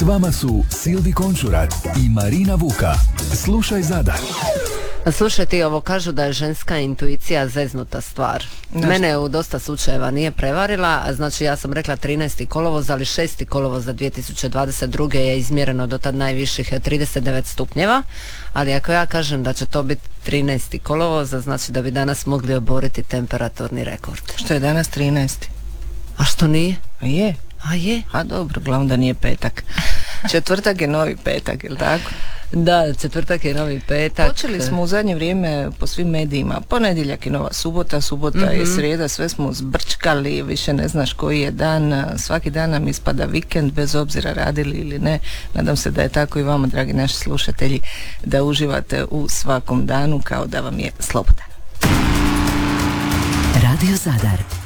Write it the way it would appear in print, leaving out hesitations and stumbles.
vama su Silvi Končurat i Marina Vuka. Slušaj Zadar. Slušaj ti, ovo kažu da je ženska intuicija zeznuta stvar. Mene u dosta slučajeva nije prevarila, a znači ja sam rekla 13. kolovoz, ali 6. kolovoz za 2022. je izmjereno do tad najviših 39 stupnjeva, ali ako ja kažem da će to biti 13. kolovoza, znači da bi danas mogli oboriti temperaturni rekord. Što je danas 13. A što nije? Je. A je? A dobro, glavno da nije petak. Četvrtak je novi petak, je li tako? Da, četvrtak je novi petak. Počeli smo u zadnje vrijeme po svim medijima. Ponedjeljak je nova subota, subota je srijeda, sve smo zbrčkali, više ne znaš koji je dan. Svaki dan nam ispada vikend, bez obzira radili ili ne. Nadam se da je tako i vama, dragi naši slušatelji, da uživate u svakom danu kao da vam je slobodan. Radio Zadar.